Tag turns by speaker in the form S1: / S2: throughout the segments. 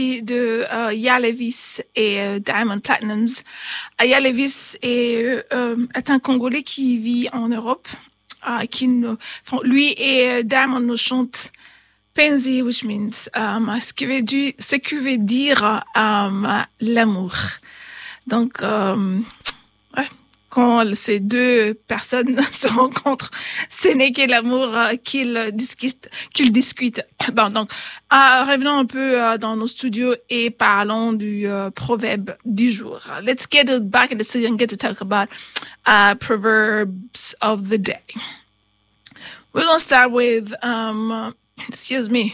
S1: de Yalevis et Diamond Platinums. Yalevis est un Congolais qui vit en Europe. Lui et Diamond nous chantent Penzi, which means ce qui veut dire l'amour. Donc, ouais, quand ces deux personnes se rencontrent, ce n'est que l'amour qu'ils discutent. Bon, donc, revenons un peu dans nos studios et parlons du proverbe du jour. Let's get back in the studio and get to talk about proverbs of the day. We're going to start with, excuse me,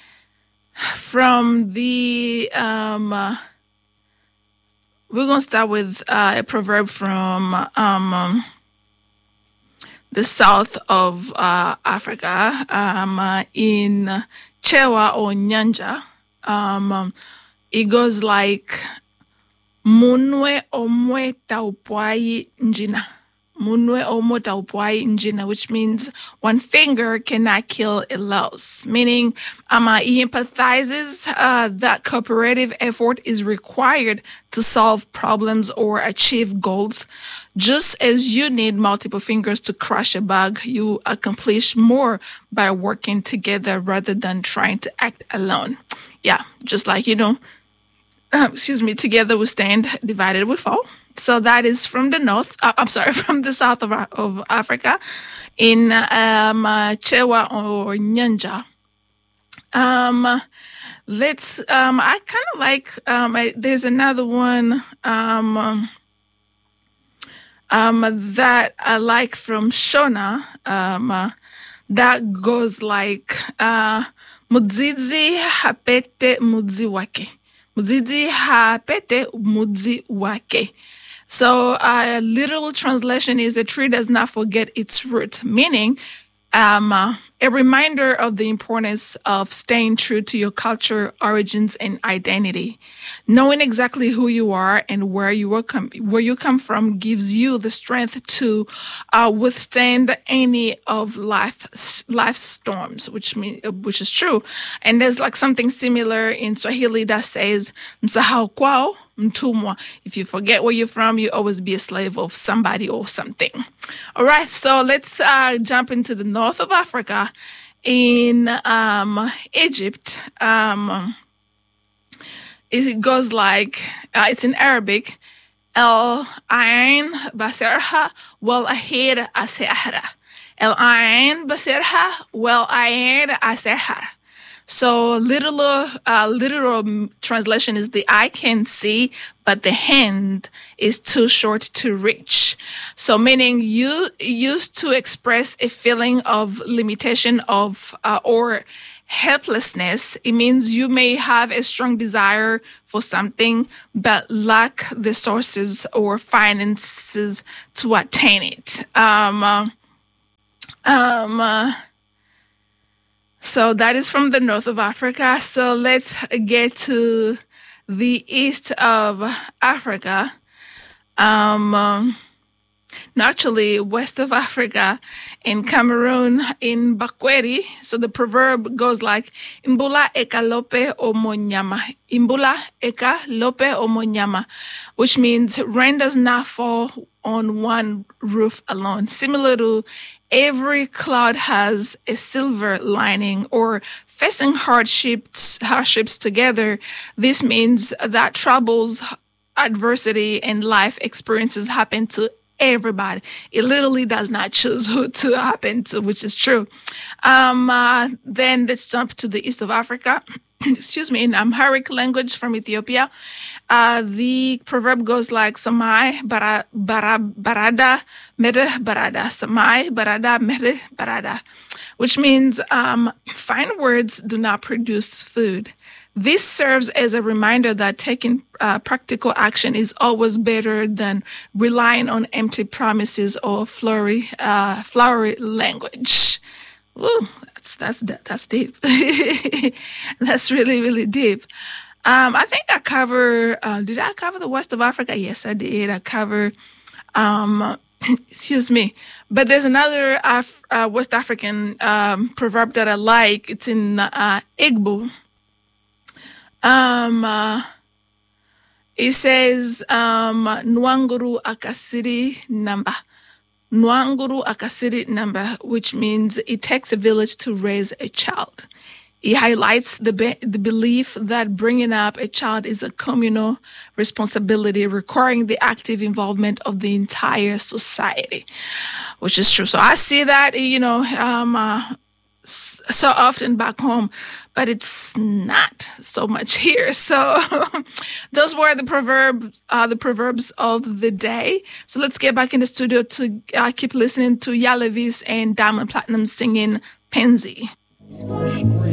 S1: from the, we're going to start with a proverb from the south of Africa, in Chewa or Nyanja. It goes like, Munwe omwe taupwai njina. Munwe omwe taupwai njina, which means one finger cannot kill a louse. Meaning, he empathizes that cooperative effort is required to solve problems or achieve goals. Just as you need multiple fingers to crush a bug, you accomplish more by working together rather than trying to act alone. Yeah, just like, together we stand, divided we fall. So that is from the from the south of Africa, in Chewa or Nyanja. I kind of like, there's another one that I like from Shona, that goes like, Mudzizi hapete mudzi wake. Mudzizi hapete mudzi wake. So, literal translation is a tree does not forget its root, meaning a reminder of the importance of staying true to your culture, origins, and identity. Knowing exactly who you are and where you come from gives you the strength to withstand any of life's storms, which is true. And there's like something similar in Swahili that says, "Msahau kwao mtumwa." If you forget where you're from, you always be a slave of somebody or something. All right, so let's jump into the north of Africa. In Egypt, it goes like, it's in Arabic, El Ain Basirha Wal Ahir Asehra. El Ain Basirha Wal Ahir Asehra. So literal translation is the eye can see, but the hand is too short to reach. So meaning you used to express a feeling of limitation or helplessness. It means you may have a strong desire for something, but lack the sources or finances to attain it. So that is from the north of Africa. So let's get to the east of Africa. Actually, west of Africa, in Cameroon, in Bakweri. So the proverb goes like, Imbula eka lope omonyama. Imbula eka lope omonyama, which means rain does not fall on one roof alone. Similar to every cloud has a silver lining, or facing hardships together. This means that troubles, adversity, and life experiences happen to everybody. It literally does not choose who to happen to, which is true. Then let's jump to the east of Africa. Excuse me, in Amharic language from Ethiopia. The proverb goes like, Samai barada mere barada. Samai barada mere barada. Which means fine words do not produce food. This serves as a reminder that taking practical action is always better than relying on empty promises or flowery language. Ooh, that's deep. That's really, really deep. I think I cover. Did I cover the west of Africa? Yes, I did. I covered. Excuse me. But there's another West African proverb that I like. It's in Igbo. It says, Nwanguru akasiri namba. Nwanguru akasiri namba, which means it takes a village to raise a child. It highlights the belief that bringing up a child is a communal responsibility requiring the active involvement of the entire society, which is true. So I see that, so often back home, but it's not so much here. So those were the proverbs of the day. So let's get back in the studio to keep listening to Yalavis and Diamond Platinum singing Penzi.